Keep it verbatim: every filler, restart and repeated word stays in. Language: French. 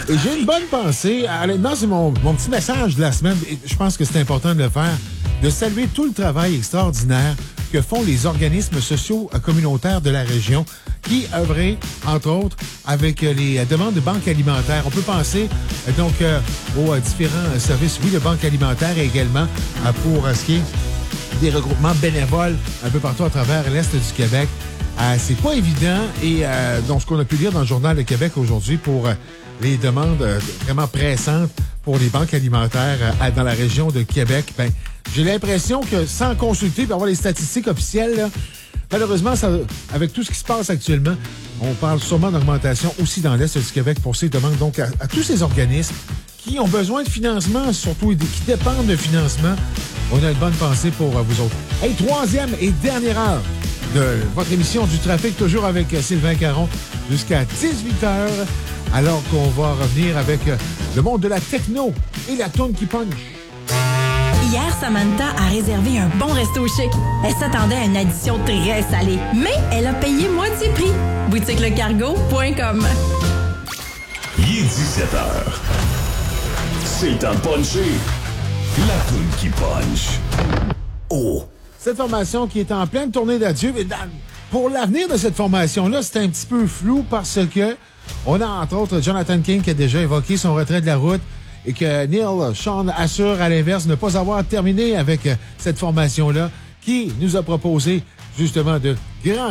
Et j'ai une bonne pensée. Honnêtement, c'est mon, mon petit message de la semaine. Et je pense que c'est important de le faire, de saluer tout le travail extraordinaire que font les organismes sociaux communautaires de la région qui œuvraient, entre autres, avec les demandes de banques alimentaires. On peut penser donc aux différents services, oui, de banque alimentaire et également pour ce qui est des regroupements bénévoles un peu partout à travers l'Est du Québec. Euh, c'est pas évident et euh, donc ce qu'on a pu lire dans le Journal de Québec aujourd'hui pour euh, les demandes euh, vraiment pressantes pour les banques alimentaires euh, dans la région de Québec, ben j'ai l'impression que sans consulter et avoir les statistiques officielles, là, malheureusement, ça, avec tout ce qui se passe actuellement, on parle sûrement d'augmentation aussi dans l'Est du Québec pour ces demandes. Donc, à, à tous ces organismes qui ont besoin de financement, surtout qui dépendent de financement, on a une bonne pensée pour euh, vous autres. Hey, troisième et dernière heure de votre émission du trafic, toujours avec Sylvain Caron, jusqu'à dix-huit heures, alors qu'on va revenir avec le monde de la techno et la toune qui punch. Hier, Samantha a réservé un bon resto chic. Elle s'attendait à une addition très salée, mais elle a payé moitié prix. boutique le cargo point com. Il est dix-sept heures. C'est le temps de puncher. La toune qui punch. Oh! Cette formation qui est en pleine tournée d'adieu. Pour l'avenir de cette formation-là, c'est un petit peu flou parce que on a entre autres Jonathan King qui a déjà évoqué son retrait de la route et que Neil Sean assure à l'inverse ne pas avoir terminé avec cette formation-là qui nous a proposé justement de grands